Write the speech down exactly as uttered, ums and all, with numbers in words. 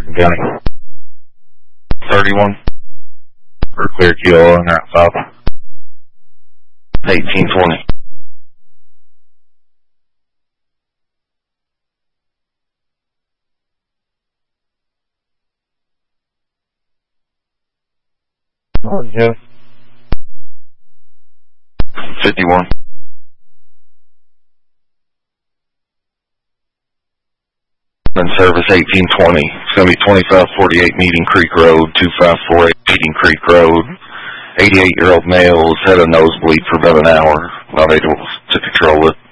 County. thirty-one. For clear kilo on that five. eighteen twenty. Oh, yeah. fifty-one. And service eighteen twenty. It's going to be twenty-five forty-eight Meeting Creek Road, two five four eight Meeting Creek Road. eighty-eight-year-old male has had a nosebleed for about an hour. Not able to control it.